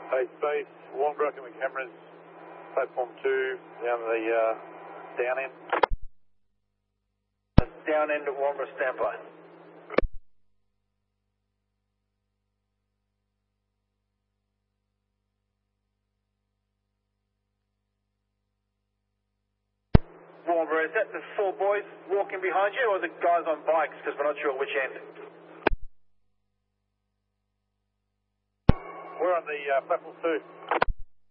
Hey, Space, Warnbrook and cameras, platform 2, down the down end. Down end at Warnbrook, standby. Warnbrook, is that the 4 boys walking behind you or the guys on bikes? Because we're not sure which end. We're on the platform 2.